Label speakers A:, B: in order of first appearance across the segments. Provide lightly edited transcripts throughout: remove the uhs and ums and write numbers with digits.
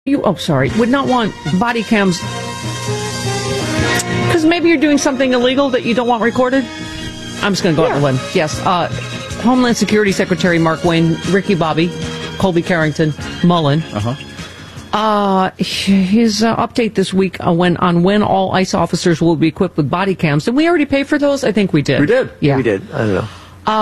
A: would not want body cams because maybe you're doing something illegal that you don't want recorded? I'm just going to go out on a limb. Yes. Homeland Security Secretary Mark Wayne, Ricky Bobby, Colby Carrington, Mullen. His update this week on when all ICE officers will be equipped with body cams. Did we already pay for those? I think we did.
B: We did.
A: Yeah.
C: We did. I don't know.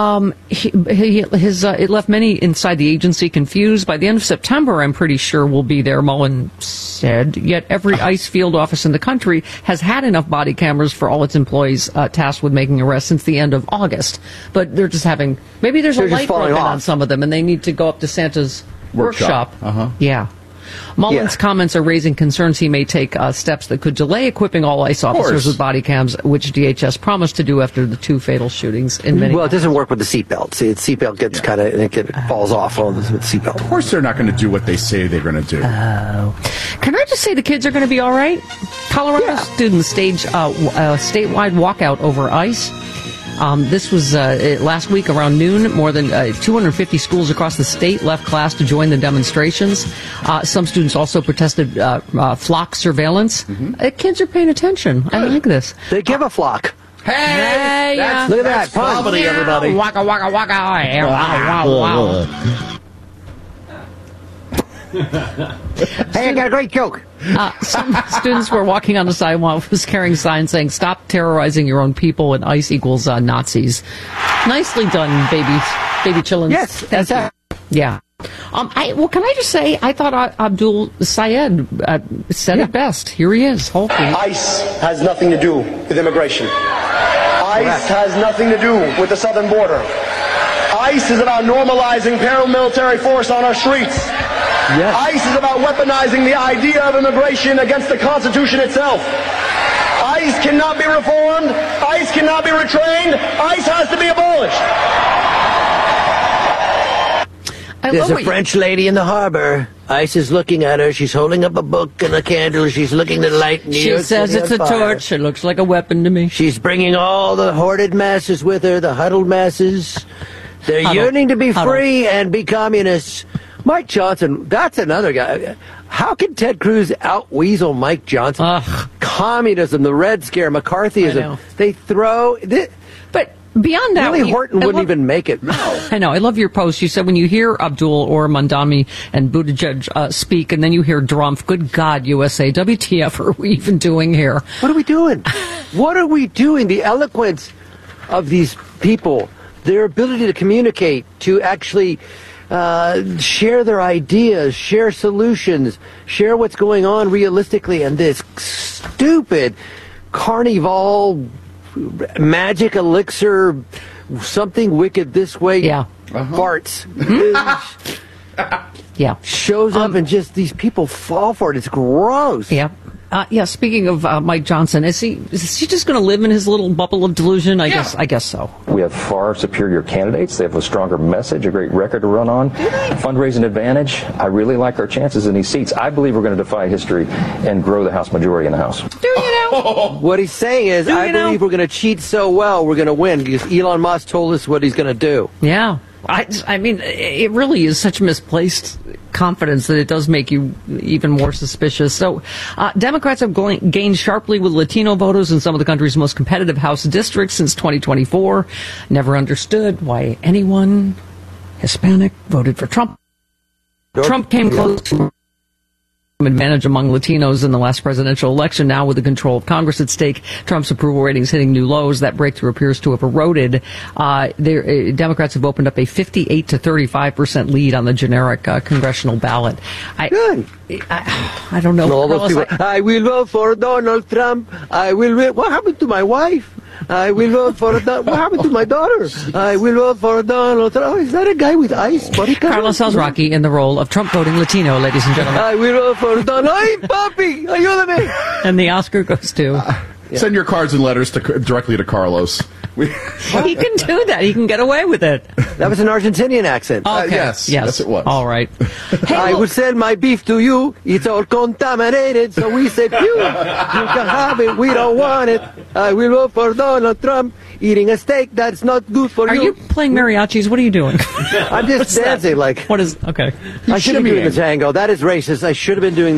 A: It left many inside the agency confused. By the end of September, I'm pretty sure we'll be there, Mullen said. Yet every ICE field office in the country has had enough body cameras for all its employees tasked with making arrests since the end of August. But they're just maybe there's a light broken on some of them, and they need to go up to Santa's workshop. Yeah. Mullen's comments are raising concerns he may take steps that could delay equipping all ICE officers with body cams, which DHS promised to do after the 2 fatal shootings in Minneapolis.
C: Well, it doesn't work with the seatbelt. See, the seatbelt gets it falls off with the seatbelt.
B: Of course they're not going to do what they say they're going to do.
A: Can I just say the kids are going to be all right? Colorado students stage statewide walkout over ICE. This was last week around noon. More than 250 schools across the state left class to join the demonstrations. Some students also protested flock surveillance. Kids are paying attention. I like this.
C: They give a flock.
B: Hey,
C: look at that.
B: Comedy, everybody.
A: Waka, waka, waka. Wow.
C: Hey, I got a great joke.
A: Some students were walking on the sidewalk, was carrying signs saying, "Stop terrorizing your own people," and ICE equals Nazis. Nicely done, baby chillin'.
C: Yes, that's that.
A: Yeah. Can I just say, I thought Abdul Sayed said it best. Here he is. Hopefully.
D: ICE has nothing to do with immigration. ICE has nothing to do with the southern border. ICE is about normalizing paramilitary force on our streets.
C: Yes.
D: ICE is about weaponizing the idea of immigration against the Constitution itself. ICE cannot be reformed. ICE cannot be retrained. ICE has to be abolished.
C: There's a French lady in the harbor. ICE is looking at her. She's holding up a book and a candle. She's looking at the light.
A: She says it's a torch. It looks like a weapon to me.
C: She's bringing all the hoarded masses with her, the huddled masses. They're yearning to be free and be communists. Mike Johnson, that's another guy. How can Ted Cruz out-weasel Mike Johnson? Communism, the Red Scare, McCarthyism. They throw...
A: But beyond that...
C: Billy Horton wouldn't even make it. No.
A: I know. I love your post. You said when you hear Abdul or Mandami and Buttigieg speak, and then you hear Drumpf, good God, USA, WTF are we even doing here?
C: What are we doing? What are we doing? The eloquence of these people, their ability to communicate, to actually... share their ideas, share solutions, share what's going on realistically, and this stupid carnival magic elixir, something wicked this way, farts. Shows up and just these people fall for it. It's gross.
A: Speaking of Mike Johnson, is he just going to live in his little bubble of delusion? I guess so.
E: We have far superior candidates. They have a stronger message, a great record to run on, fundraising advantage. I really like our chances in these seats. I believe we're going to defy history and grow the House majority in the House.
A: Do you know?
C: What he's saying is, I believe we're going to cheat so well, we're going to win, because Elon Musk told us what he's going to do.
A: Yeah. I mean, it really is such misplaced confidence that it does make you even more suspicious. So, Democrats have gained sharply with Latino voters in some of the country's most competitive House districts since 2024. Never understood why anyone Hispanic voted for Trump. Trump came close to advantage among Latinos in the last presidential election. Now, with the control of Congress at stake, Trump's approval ratings hitting new lows. That breakthrough appears to have eroded. Democrats have opened up a 58 to 35% lead on the generic congressional ballot.
C: Good.
A: I don't know.
C: I will vote for Donald Trump. What happened to my wife? I will vote for what happened to my daughter? I will vote for Donald Trump. Is that a guy with ice?
A: Carlos Alzraqui in the role of Trump voting Latino, ladies and gentlemen.
C: I will vote for Donald. Ay, papi, ayúdame.
A: And the Oscar goes to...
B: Send your cards and letters directly to Carlos.
A: He can do that. He can get away with it.
C: That was an Argentinian accent.
A: Okay.
B: Yes, it was.
A: All right. Hey,
C: I will sell my beef to you. It's all contaminated, so we say, you can have it. We don't want it. I will vote for Donald Trump. eating a steak. That's not good for
A: Are you playing mariachis? What are you doing?
C: I'm just dancing like.
A: What is okay?
C: I should be doing the
B: shimmying.
C: tango. That is racist. I should have been doing